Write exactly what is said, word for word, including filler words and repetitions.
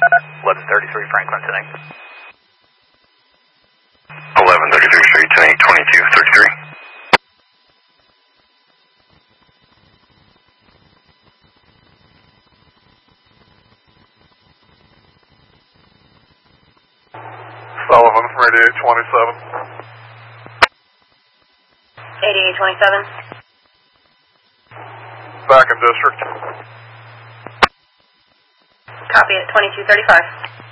eleven thirty-three Franklin, ten eight. eleven thirty-three Street, ten eight, twenty-two thirty-three. Sullivan from eighty-eight twenty-seven. eighty-eight twenty-seven. Back in district. Copy it, twenty-two thirty-five.